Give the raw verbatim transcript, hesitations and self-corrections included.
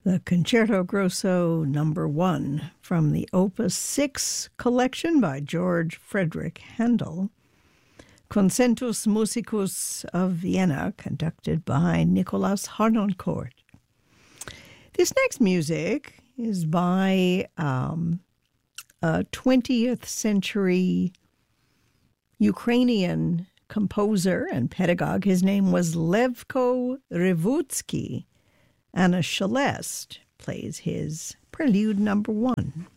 The Concerto Grosso number one from the Opus six collection by George Frederick Handel, Concentus Musicus of Vienna, conducted by Nicolas Harnoncourt. This next music is by um, a twentieth century Ukrainian composer and pedagogue. His name was Levko Revutsky. Anna Shelest plays his Prelude number one.